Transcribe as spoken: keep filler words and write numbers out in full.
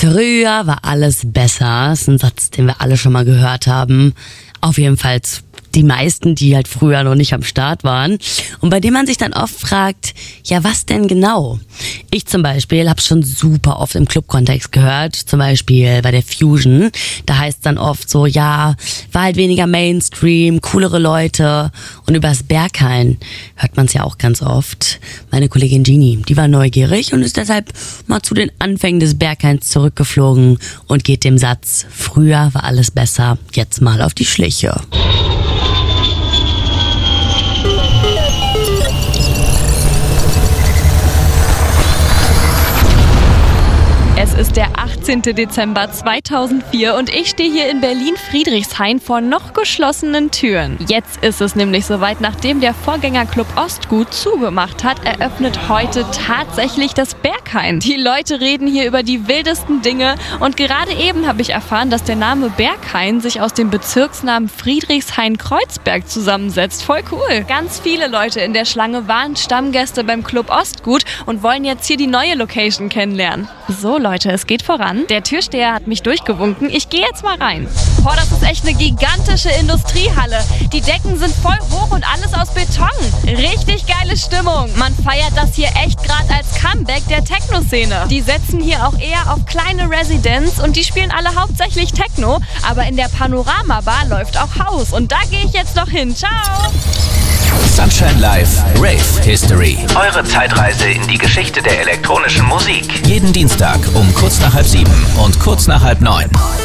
Früher war alles besser. Das ist ein Satz, den wir alle schon mal gehört haben. Auf jeden Fall die meisten, die halt früher noch nicht am Start waren. Und bei dem man sich dann oft fragt, ja, was denn genau? Ich zum Beispiel habe schon super oft im Club-Kontext gehört, zum Beispiel bei der Fusion. Da heißt es dann oft so, ja, war halt weniger Mainstream, coolere Leute. Und übers Berghain hört man es ja auch ganz oft. Meine Kollegin Genie, die war neugierig und ist deshalb mal zu den Anfängen des Berghains zurückgeflogen und geht dem Satz, früher war alles besser, jetzt mal auf die Schliche. Es ist der achtzehnten Dezember zweitausendvier und ich stehe hier in Berlin-Friedrichshain vor noch geschlossenen Türen. Jetzt ist es nämlich soweit, nachdem der Vorgängerclub Ostgut zugemacht hat, eröffnet heute tatsächlich das Berghain. Die Leute reden hier über die wildesten Dinge und gerade eben habe ich erfahren, dass der Name Berghain sich aus dem Bezirksnamen Friedrichshain-Kreuzberg zusammensetzt. Voll cool. Ganz viele Leute in der Schlange waren Stammgäste beim Club Ostgut und wollen jetzt hier die neue Location kennenlernen. So Leute, es geht voran. Der Türsteher hat mich durchgewunken. Ich gehe jetzt mal rein. Boah, das ist echt eine gigantische Industriehalle. Die Decken sind voll hoch und alles aus Beton. Richtig geile Stimmung. Man feiert das hier echt gerade als Comeback der Techno-Szene. Die setzen hier auch eher auf kleine Residents und die spielen alle hauptsächlich Techno. Aber in der Panorama-Bar läuft auch House und da gehe ich jetzt noch hin. Ciao! Sunshine Live Rave History. Eure Zeitreise in die Geschichte der elektronischen Musik. Jeden Dienstag um kurz nach halb sieben und kurz nach halb neun.